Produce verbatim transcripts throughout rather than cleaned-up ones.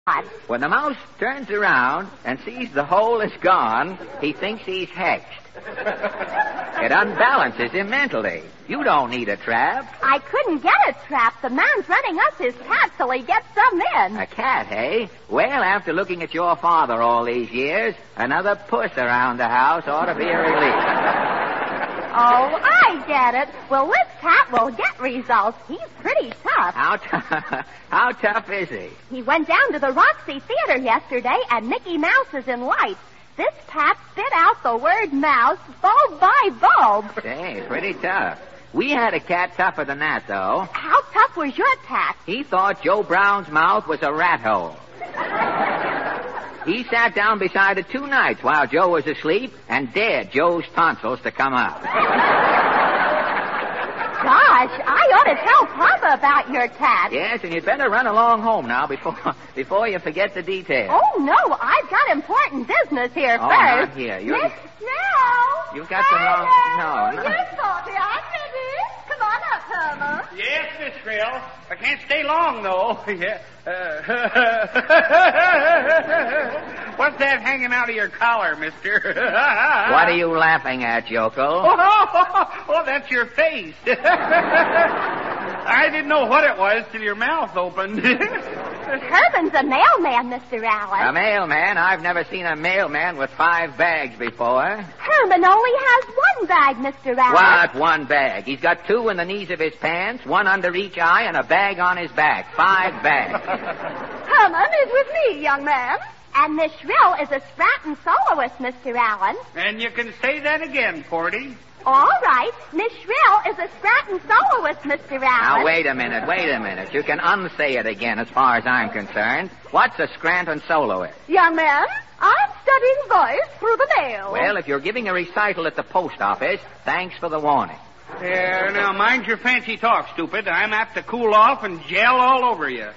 When the mouse turns around and sees the hole is gone, he thinks he's hexed. It unbalances him mentally. You don't need a trap. I couldn't get a trap. The man's running us his cat till he gets some in. A cat, hey? Well, after looking at your father all these years, another puss around the house ought to be a relief. Oh, I get it. Well, this cat will get results. He's pretty tough. How, t- How tough is he? He went down to the Roxy Theater yesterday, and Mickey Mouse is in lights. This cat spit out the word mouse bulb by bulb. Say, pretty tough. We had a cat tougher than that, though. How tough was your cat? He thought Joe Brown's mouth was a rat hole. He sat down beside it two nights while Joe was asleep and dared Joe's tonsils to come out. Gosh, I ought to tell Papa about your cat. Yes, and you'd better run along home now before before you forget the details. Oh, no, I've got important business here oh, first. Not here. You're... Miss Snow! You've got the wrong... No, no. You're salty. I'm ready. Come on up, Herman. Yes, Miss Frill. I can't stay long, though. Yeah. Uh, what's that hanging out of your collar, mister? What are you laughing at, yokel? Oh, oh, oh, that's your face. I didn't know what it was till your mouth opened. Herman's a mailman, Mister Allen. A mailman? I've never seen a mailman with five bags before. Herman only has one bag, Mister Allen. What, one bag? He's got two in the knees of his pants, one under each eye, and a bag on his back. Five bags. Herman is with me, young man. And Miss Shrill is a Stratton soloist, Mister Allen. And you can say that again, Porty. All right. Miss Shrill is a Stratton soloist, Mister Allen. Now, wait a minute, wait a minute. You can unsay it again as far as I'm concerned. What's a Scranton soloist? Young man, I'm studying voice through the mail. Well, if you're giving a recital at the post office, thanks for the warning. There, now, mind your fancy talk, stupid. I'm apt to cool off and gel all over you.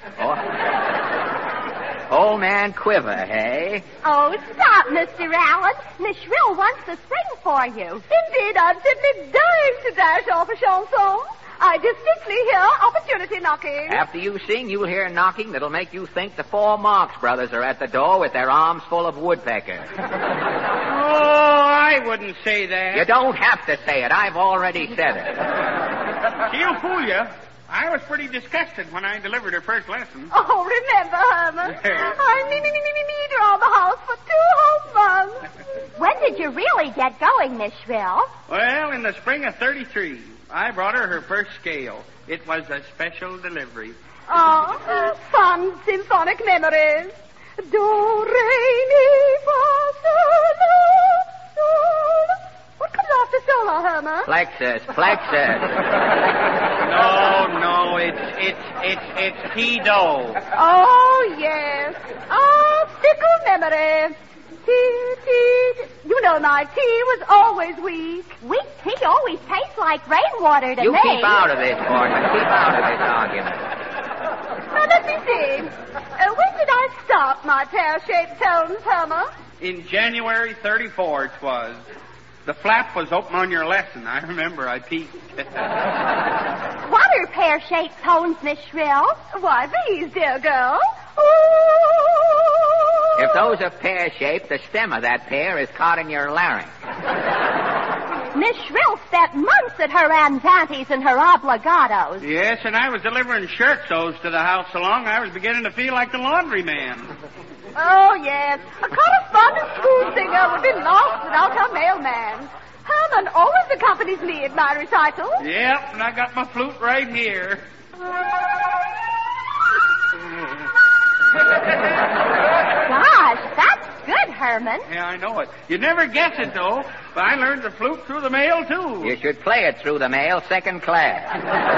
Oh. Old man quiver, hey? Oh, stop, Mister Allen. Miss Shrill wants to sing for you. Indeed, I'm simply dying to dash off a chanson. I distinctly hear opportunity knocking. After you sing, you'll hear knocking that'll make you think the four Marx brothers are at the door with their arms full of woodpeckers. Oh, I wouldn't say that. You don't have to say it. I've already said it. She'll fool you. I was pretty disgusted when I delivered her first lesson. Oh, remember, Herman. I need, need, need, need around the house for two whole months. When did you really get going, Miss Shrill? Well, in the spring of thirty-three. I brought her her first scale. It was a special delivery. Oh, fun symphonic memories. Do, re, mi, fa, sol, la, sol. What comes after solo, Herman? Plexus, plexus. No, no, it's, it's, it's, it's T-do. Oh, yes. Oh, fickle memory. Tea, tea. You know my tea was always weak. Weak tea always tastes like rainwater to you me. You keep out of this, Portman. Keep out of this argument. Now, let me see. Uh, when did I stop my pear-shaped tones, Herman? In January thirty-four, it was. The flap was open on your lesson. I remember I peeked. What are pear-shaped tones, Miss Shrill? Why, these, dear girl. Ooh. If those are pear-shaped, the stem of that pear is caught in your larynx. Miss Shrill spent months at her Aunt Auntie's and her obligatos. Yes, and I was delivering shirt sews to the house so long I was beginning to feel like the laundry man. Oh, yes. A correspondent school singer would be lost without her mailman. Herman always accompanies me at my recitals. Yep, and I got my flute right here. Gosh, that's good, Herman. Yeah, I know it. You'd never guess it, though. But I learned the flute through the mail, too. You should play it through the mail second class.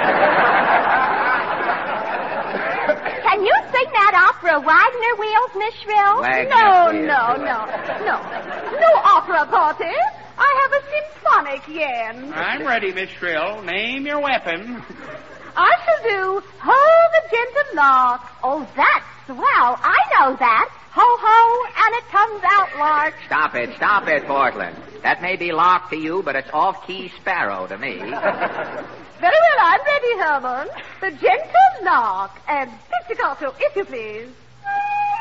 Can you sing that opera, Wagner Wheels, Miss Shrill? Wagner no, Wheels. no, no, no. No opera party. I have a symphonic yen. I'm ready, Miss Shrill. Name your weapon. I shall do Ho the Gentle Lark. Oh, that's swell. I know that. Ho, ho, and it comes out lark. Stop it, stop it, Portland. That may be lark to you, but it's off-key sparrow to me. Very well, I'm ready, Herman. The Gentle Lark and pizzicato, if you please.